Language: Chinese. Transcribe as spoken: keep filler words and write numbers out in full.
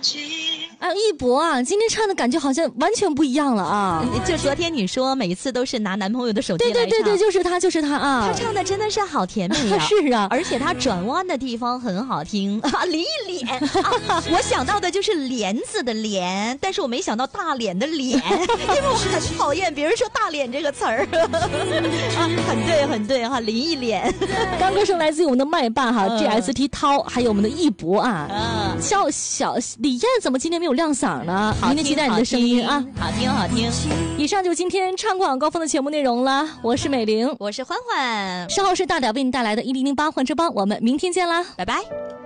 啊，一博啊，今天唱的感觉好像完全不一样了啊！ 就昨天你说每次都是拿男朋友的手机来唱， 对对对对，就是他，就是他啊！ 他唱的真的是好甜美呀、啊！ 是啊， 而且他转弯的地方很好听啊，李脸、啊，我想到的就是帘子的帘，但是我没想到大脸的脸，因为我很讨厌别人说大脸这个词儿啊，很对很对哈、啊，林忆莲。 刚歌声来自于我们的麦霸哈、嗯、G S T 涛，还有我们的一博啊。 嗯， 小小李艳怎么今天没有亮嗓呢？明天期待你的声音啊， 好听好听。 以上就是今天唱广高峰的全部内容了。我是美玲， 我是欢欢， 稍后是大屌为你带来的一零零八换车帮，我们明天见啦， 拜拜。